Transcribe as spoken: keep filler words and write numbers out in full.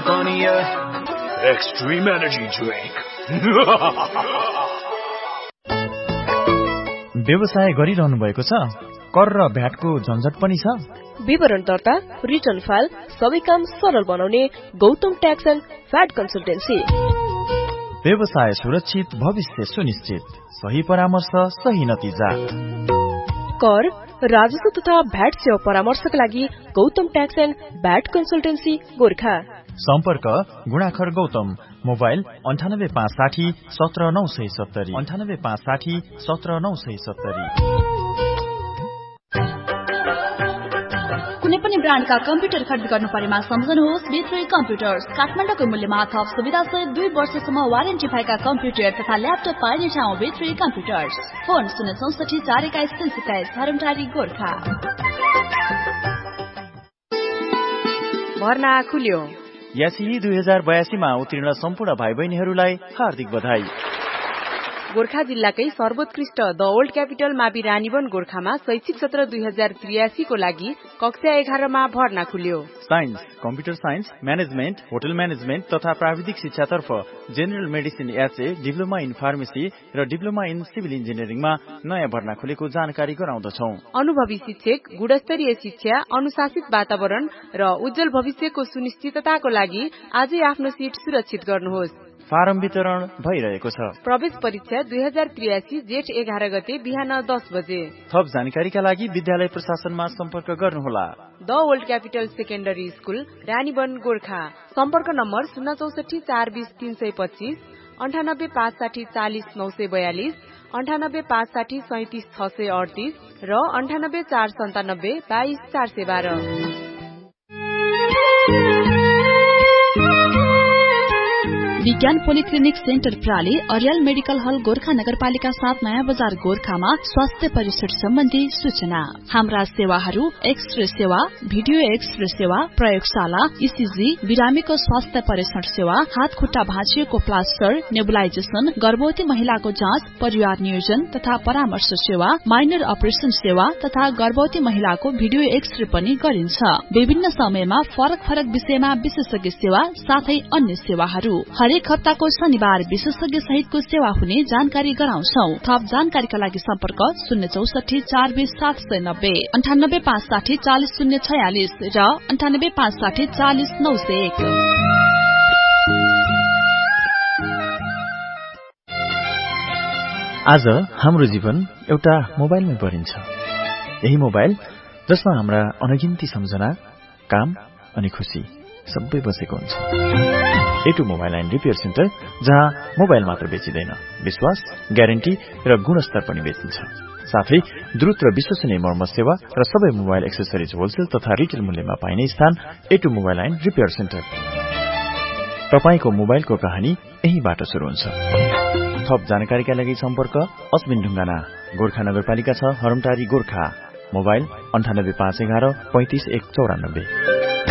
funnier. Extreme energy drink. व्यवसाय गरिरहनु भएको छ? कर र भ्याटको झन्झट पनि छ? विवरण दर्ता, रिटर्न फाइल सबै काम सरल बनाउने Gautam tax and VAT consultancy. व्यवसाय सुरक्षित, भविष्य सुनिश्चित, सही परामर्श, सही नतिजा। कर, राजस्व तथा भ्याट सेवा परामर्शका लागि Gautam tax and VAT consultancy Gorkha. सम्पर्क गुणाखर गौतम, मोबाइल अन्ठानब्बे पाँच साठी सत्र नौ सय सत्तरी अन्ठानब्बे पाँच साठी सत्र नौ सय सत्तरी। कुनै पनि ब्रान्डका कम्प्युटर खरिद गर्नु परेमा सम्झनुहोस् बिट्री कम्प्युटर्स। काठमाडौँको मूल्यमा थप सुविधा सहित दुई वर्षसम्म वारेन्टी भएका कम्प्युटर तथा ल्यापटप पाइने ठाउँ बिट्री कम्प्युटर्स। फोन शून्य चौसठी चार एक्काइस तीन सत्ताइस, हरमटारी गोर्खा। भर्ना खुल्यो। यासी दुई हजार बयासीमा उत्तीर्ण सम्पूर्ण भाइ बहिनीहरूलाई हार्दिक बधाई। गोर्खा जिल्लाकै सर्वोत्कृष्ट द ओल्ड क्यापिटल मावि रानीवन गोर्खामा शैक्षिक सत्र दुई हजार त्रियासी को लागि कक्षा एघारमा भर्ना खुल्यो। Science, computer science, management, hotel management तथा प्राविधिक शिक्षातर्फ general medicine HA, diploma in pharmacy र डिप्लोमा इन सिभिल इन्जिनियरिङमा नयाँ भर्ना खुलेको जानकारी गराउँदछौ। अनुभवी शिक्षक, गुणस्तरीय शिक्षा, अनुशासित वातावरण र उज्जवल भविष्यको सुनिश्चितताको लागि आजै आफ्नो सिट सुरक्षित गर्नुहोस्। फारम वितरण भइरहेको छ। प्रवेश परीक्षा दुई हजार त्रियासी जेठ एघार गते बिहान दस बजे। थप जानकारीका लागि विद्यालय प्रशासनमा सम्पर्क गर्नुहोला। The old capital secondary school, Ranivan Gorkha. सम्पर्क नम्बर शून्य चौसठी चार बीस तीन सय पच्चीस, अन्ठानब्बे पाँच साठी चालिस नौ सय बयालिस, अन्ठानब्बे पाँच साठी सैतिस छ सय अडतिस र अन्ठानब्बे चार सन्तानब्बे बाइस चार सय बाह्र। विज्ञान पोलिक्लिनिक सेन्टर प्राली, अर्याल मेडिकल हल गोर्खा नगरपालिका साथ नयाँ बजार गोर्खामा स्वास्थ्य परीक्षण सम्बन्धी सूचना। हाम्रा सेवाहरू एक्सरे सेवा, भिडियो एक्सरे सेवा, प्रयोगशाला, इसिजी, बिरामीको स्वास्थ्य परीक्षण सेवा, हात खुट्टा भाँचिएको प्लास्टर, नेबुलाइजेसन, गर्भवती महिलाको जाँच, परिवार नियोजन तथा परामर्श सेवा, माइनर अपरेशन सेवा तथा गर्भवती महिलाको भिडियो एक्सरे पनि गरिन्छ। विभिन्न समयमा फरक फरक विषयमा विशेषज्ञ सेवा साथै अन्य सेवाहरू। हरेक हप्ताको शनिबार विशेषज्ञ सहितको सेवा हुने जानकारी गराउँछौ। थप जानकारीका लागि सम्पर्क शून्य चौसठी चार बीस सात सय नब्बे, अन्ठानब्बे पाँच साठी चालिस शून्य छयालिस र अन्ठानब्बे पाँच साठी चालिस नौ सय एक। आज हाम्रो जीवन एउटा मोबाइलमै परिन्छ। यही मोबाइल जसमा हाम्रा अनगिन्ती सम्झना, काम अनि खुशी सबै बसेको हुन्छ। एटु मोबाइल एन्ड रिपेयर सेन्टर, जहाँ मोबाइल मात्र बेचिँदैन, विश्वास, ग्यारेन्टी र गुणस्तर पनि बेचिन्छ। साथै द्रुत र विश्वसनीय मर्मत सेवा र सबै मोबाइल एक्सेसरिज होलसेल तथा रिटेल मूल्यमा पाइने स्थान एटु मोबाइल एन्ड रिपेयर सेन्टर। तपाईको मोबाइलको कहानी यहीबाट सुरु हुन्छ। थप जानकारीका लागि सम्पर्क अस्मिन ढुङ्गाना, गोर्खा नगरपालिका छ, हरमटारी गोर्खा। मोबाइल अन्ठानब्बे पाँच एघार पैंतिस एक चौरानब्बे।